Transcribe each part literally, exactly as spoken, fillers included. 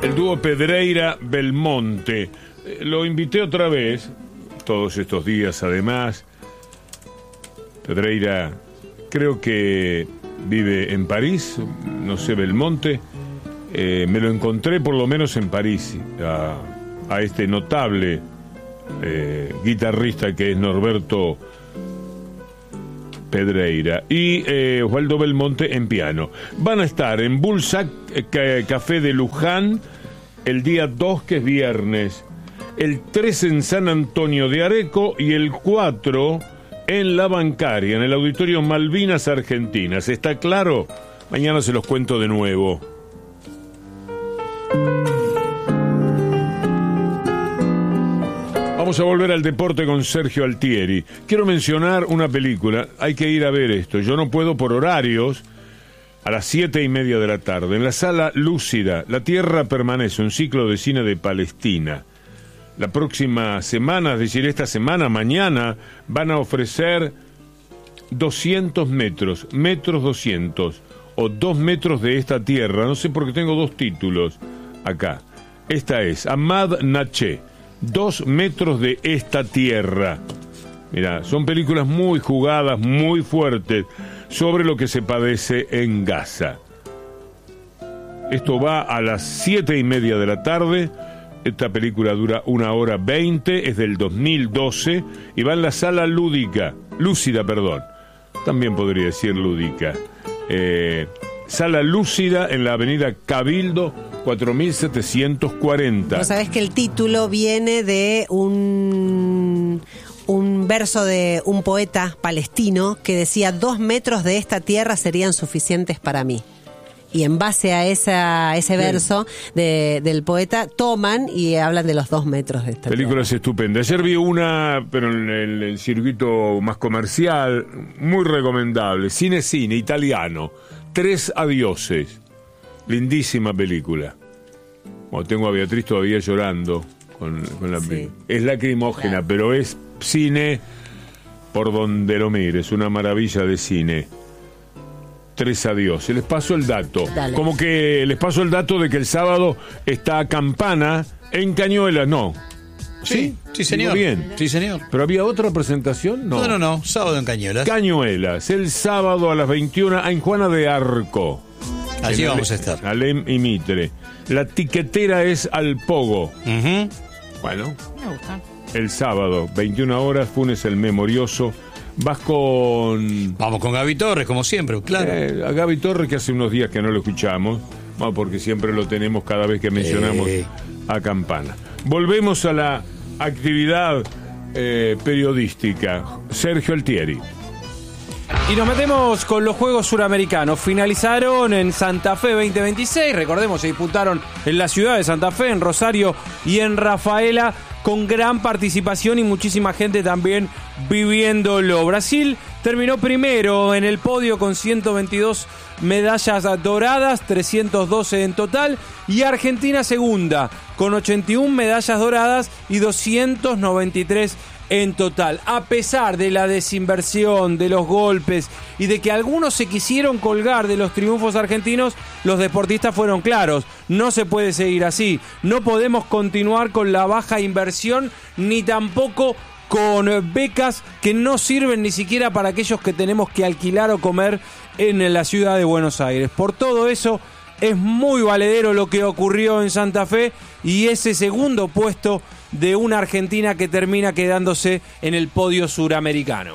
el dúo Pedreira-Belmonte. Lo invité otra vez, todos estos días además. Pedreira creo que vive en París, no sé, Belmonte. Eh, me lo encontré por lo menos en París, a, a este notable eh, guitarrista que es Norberto Pedreira y eh, Osvaldo Belmonte en piano. Van a estar en Bullsac eh, Café de Luján el día dos, que es viernes, el tres en San Antonio de Areco y el cuatro en La Bancaria, en el Auditorio Malvinas Argentinas. ¿Está claro? Mañana se los cuento de nuevo. Vamos a volver al deporte con Sergio Altieri. Quiero mencionar una película, hay que ir a ver esto. Yo no puedo por horarios, a las siete y media de la tarde, en la sala Lúcida, La Tierra Permanece, un ciclo de cine de Palestina. La próxima semana, es decir, esta semana, mañana, van a ofrecer doscientos metros, metros doscientos, o dos metros de esta tierra. No sé por qué tengo dos títulos acá. Esta es Ahmad Naché. Dos metros de esta tierra. Mirá, son películas muy jugadas, muy fuertes, sobre lo que se padece en Gaza. Esto va a las siete y media de la tarde. Esta película dura una hora veinte, es del dos mil doce, y va en la sala lúdica, lúcida, perdón. También podría decir lúdica. Eh, sala Lúcida en la avenida Cabildo, cuatro mil setecientos cuarenta. Vos sabés que el título viene de un, un verso de un poeta palestino que decía: dos metros de esta tierra serían suficientes para mí. Y en base a esa, ese verso de, del poeta, toman y hablan de los dos metros de esta Películas tierra. estupendas. Ayer vi una, pero en el, el circuito más comercial, muy recomendable. Cine Cine, italiano. Tres adioses. Lindísima película. Bueno, tengo a Beatriz todavía llorando con, con la sí. Es lacrimógena, claro, pero es cine por donde lo mires. Es una maravilla de cine. Tres adioses. Les paso el dato. Dale. Como que les paso el dato de que el sábado está Campana en Cañuelas. No. Sí, sí, sí señor. Bien. Sí, señor. ¿Pero había otra presentación? No. No, no, no. Sábado en Cañuelas. Cañuelas. El sábado a las veintiuna en Juana de Arco. Allí en vamos Ale, a estar. Alem y Mitre. La tiquetera es al Pogo. Uh-huh. Bueno. Me gusta. El sábado, veintiuna horas, Funes el Memorioso. Vas con... Vamos con Gaby Torres, como siempre, claro. Eh, a Gaby Torres, que hace unos días que no lo escuchamos, bueno, porque siempre lo tenemos cada vez que mencionamos eh. a Campana. Volvemos a la actividad eh, periodística. Sergio Altieri. Y nos metemos con los Juegos Suramericanos. Finalizaron en Santa Fe veinte veintiséis. Recordemos, se disputaron en la ciudad de Santa Fe, en Rosario y en Rafaela, con gran participación y muchísima gente también viviéndolo. Brasil terminó primero en el podio con ciento veintidós medallas doradas, trescientas doce en total, y Argentina segunda con ochenta y una medallas doradas y doscientas noventa y tres en total. A pesar de la desinversión, de los golpes y de que algunos se quisieron colgar de los triunfos argentinos, los deportistas fueron claros: no se puede seguir así, no podemos continuar con la baja inversión ni tampoco con becas que no sirven ni siquiera para aquellos que tenemos que alquilar o comer en la ciudad de Buenos Aires. Por todo eso es muy valedero lo que ocurrió en Santa Fe y ese segundo puesto de una Argentina que termina quedándose en el podio suramericano.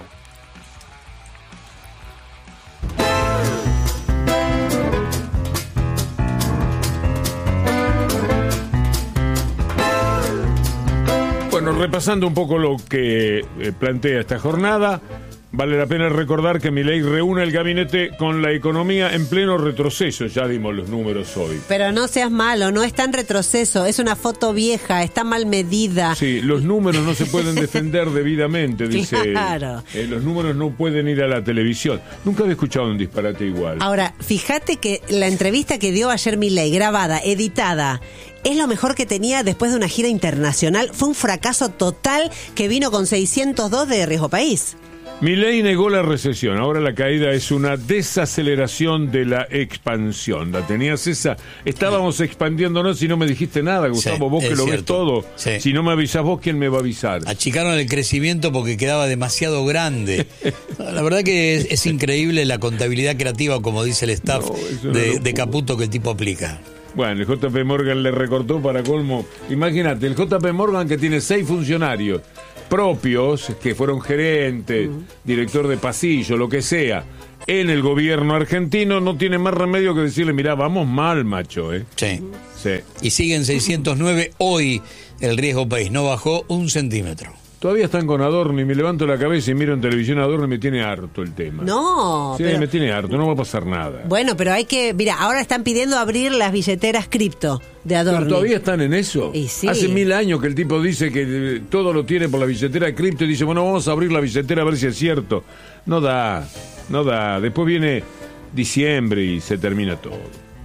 Bueno, repasando un poco lo que eh, plantea esta jornada, vale la pena recordar que Milei reúne el gabinete con la economía en pleno retroceso. Ya dimos los números hoy. Pero no seas malo, no está en retroceso, es una foto vieja, está mal medida. Sí, los números no se pueden defender debidamente, dice. Claro. Eh, los números no pueden ir a la televisión. Nunca había escuchado un disparate igual. Ahora, fíjate que la entrevista que dio ayer Milei, grabada, editada, es lo mejor que tenía después de una gira internacional. Fue un fracaso total que vino con seiscientos dos de Riesgo País. Milei negó la recesión, ahora la caída es una desaceleración de la expansión. ¿La tenías esa? Estábamos expandiéndonos y no me dijiste nada, Gustavo, Sí, vos que es lo ves cierto. todo. Sí. Si no me avisás vos, ¿quién me va a avisar? Achicaron el crecimiento porque quedaba demasiado grande. La verdad que es, es increíble la contabilidad creativa, como dice el staff No, es una de, locura. de Caputo que el tipo aplica. Bueno, el J P Morgan le recortó para colmo. Imagínate, el J P Morgan que tiene seis funcionarios propios, que fueron gerentes, uh-huh. director de pasillo, lo que sea, en el gobierno argentino, no tiene más remedio que decirle, mirá, vamos mal, macho, ¿eh? Sí. Sí. Y siguen seiscientos nueve hoy el riesgo país, no bajó un centímetro. Todavía están con Adorni, me levanto la cabeza y miro en televisión a Adorni y me tiene harto el tema. No. Sí, pero... me tiene harto, no va a pasar nada. Bueno, pero hay que, mira, ahora están pidiendo abrir las billeteras cripto de Adorni. ¿Pero todavía están en eso? Y sí. Hace mil años que el tipo dice que eh, todo lo tiene por la billetera cripto y dice, bueno, vamos a abrir la billetera a ver si es cierto. No da, no da. Después viene diciembre y se termina todo.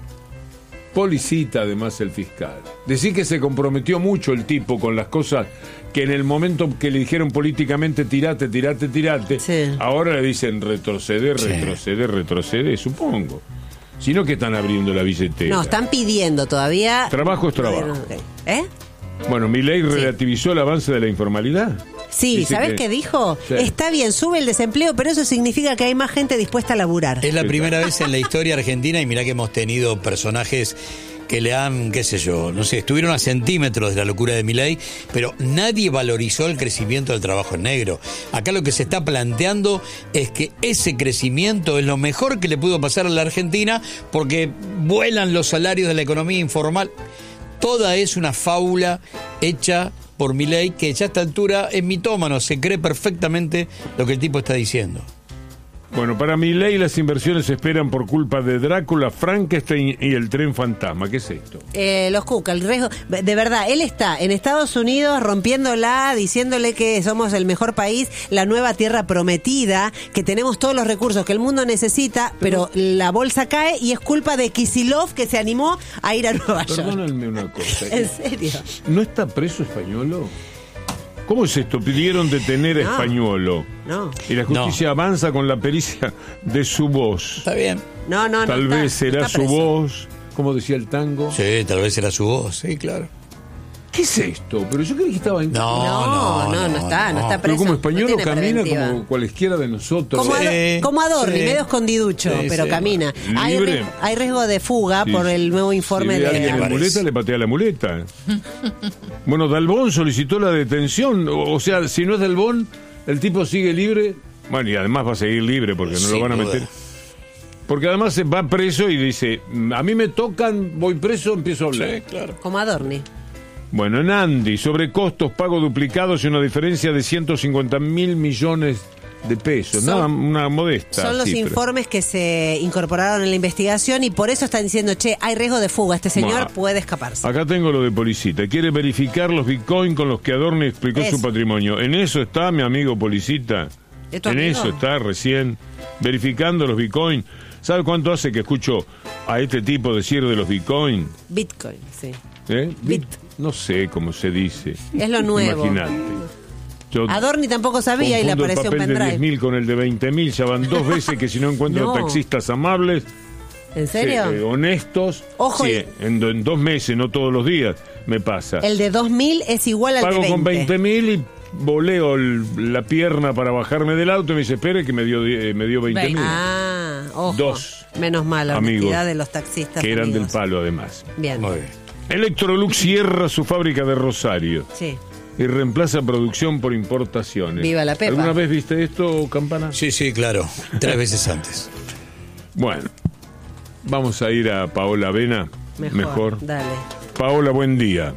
Policita, además, el fiscal. Decir que se comprometió mucho el tipo con las cosas que en el momento que le dijeron políticamente tirate, tirate, tirate, sí. ahora le dicen retroceder, Sí. retroceder, retroceder, supongo. Sino que están abriendo la billetera. No, están pidiendo todavía. Trabajo es trabajo. ¿Eh? Bueno, Milei Sí. relativizó el avance de la informalidad. Sí, Dice ¿sabés que- qué dijo? Sí. Está bien, sube el desempleo, pero eso significa que hay más gente dispuesta a laburar. Es la Sí, primera vez en la historia argentina y mirá que hemos tenido personajes que le han, qué sé yo, no sé, estuvieron a centímetros de la locura de Milei, pero nadie valorizó el crecimiento del trabajo en negro. Acá lo que se está planteando es que ese crecimiento es lo mejor que le pudo pasar a la Argentina porque vuelan los salarios de la economía informal. Toda es una fábula hecha por Milei que ya a esta altura es mitómano, se cree perfectamente lo que el tipo está diciendo. Bueno, para Milei las inversiones se esperan por culpa de Drácula, Frankenstein y el tren fantasma. ¿Qué es esto? Eh, los Cuca, el riesgo. De verdad, él está en Estados Unidos rompiéndola, diciéndole que somos el mejor país, la nueva tierra prometida, que tenemos todos los recursos que el mundo necesita, pero, pero la bolsa cae y es culpa de Kicillof que se animó a ir a Nueva York. Perdóname una cosa. ¿En serio? ¿No está preso Españolo? ¿Cómo es esto? Pidieron detener a No. Españolo. No. Y la justicia avanza con la pericia de su voz. ¿Está bien? No, no, no. Tal está- vez será está su preso. voz, como decía el tango. Sí, tal vez era su voz, sí, claro. ¿Qué es esto? Pero yo creí que estaba en... No, No, no, no está, no está Pero preso. como no Españolo tiene camina preventiva. como cualesquiera de nosotros. Como, Sí, Ado- como Adorni, sí. medio escondiducho, Sí, pero sí. camina. Hay, Libre. ri- hay riesgo de fuga Sí. por el nuevo informe Si ve a alguien de... en Parece. muleta, le patea la muleta. Bueno, Dalbón solicitó la detención. O o sea, si no es Dalbón, el tipo sigue libre. Bueno, y además va a seguir libre porque no lo Sin van a duda. meter. Porque además se va preso y dice, a mí me tocan, voy preso, empiezo a hablar. Sí, claro. Como Adorni. Bueno, en Andy, sobre costos, pago duplicados y una diferencia de ciento cincuenta mil millones de pesos. Son- Nada, una modesta Son los cifra. informes que se incorporaron en la investigación y por eso están diciendo, che, hay riesgo de fuga, este señor Bah. puede escaparse. Acá tengo lo de Policita. Quiere verificar los bitcoins con los que Adorni explicó Eso. su patrimonio. En eso está mi amigo Policita. ¿Es tu En amigo? eso está recién verificando los bitcoins. ¿Sabe cuánto hace que escucho a este tipo decir de los bitcoins? Bitcoin, sí. ¿Eh? Bit. No sé cómo se dice. Es lo nuevo. Imagínate. Yo Adorni tampoco sabía y le confundo apareció un el papel de diez pendrive. mil con el de veinte mil. Ya van dos veces que si no encuentro No. taxistas amables, ¿En serio? sí, eh, honestos. Ojo, Sí, y- en, do- en dos meses, no todos los días, me pasa. El de dos mil es igual al Pago de veinte. con veinte mil y voleo el- la pierna para bajarme del auto y me dice, espere que me dio, die- me dio veinte mil. Ah, ojo. Dos Menos mal la amigos honestidad de los taxistas. que eran amigos. del palo además. Bien. Muy bien. Electrolux cierra su fábrica de Rosario Sí. y reemplaza producción por importaciones. Viva la Pepa. ¿Alguna vez viste esto, Campana? Sí, sí, claro. Tres veces antes. Bueno, vamos a ir a Paola Avena. Mejor. Dale. Paola, buen día.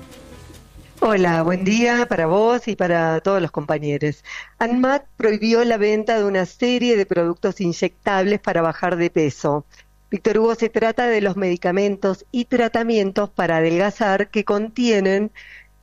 Hola, buen día para vos y para todos los compañeros. ANMAT prohibió la venta de una serie de productos inyectables para bajar de peso. Víctor Hugo, se trata de los medicamentos y tratamientos para adelgazar que contienen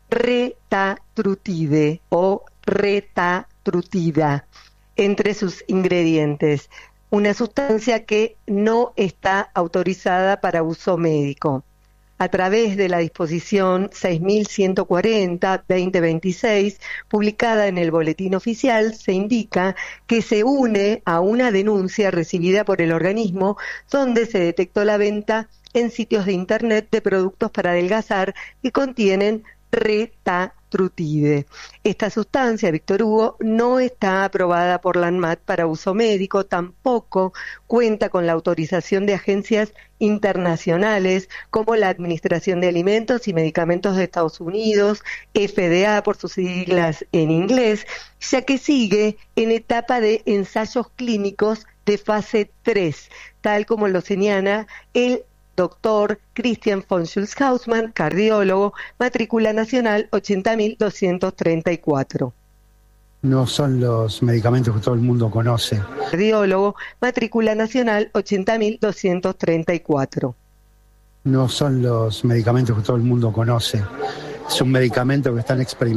retatrutide o retatrutida entre sus ingredientes, una sustancia que no está autorizada para uso médico. A través de la disposición seis mil ciento cuarenta barra veinte veintiséis, publicada en el Boletín Oficial, se indica que se une a una denuncia recibida por el organismo donde se detectó la venta en sitios de internet de productos para adelgazar que contienen retatrutide. Esta sustancia, Víctor Hugo, no está aprobada por la ANMAT para uso médico, tampoco cuenta con la autorización de agencias internacionales como la Administración de Alimentos y Medicamentos de Estados Unidos, F D A por sus siglas en inglés, ya que sigue en etapa de ensayos clínicos de fase tres, tal como lo señala el doctor Christian von Schulz-Hausmann, cardiólogo, matrícula nacional ochenta mil doscientos treinta y cuatro. No son los medicamentos que todo el mundo conoce. Cardiólogo, matrícula nacional ochenta mil doscientos treinta y cuatro. No son los medicamentos que todo el mundo conoce. Es un medicamento que están experimentando.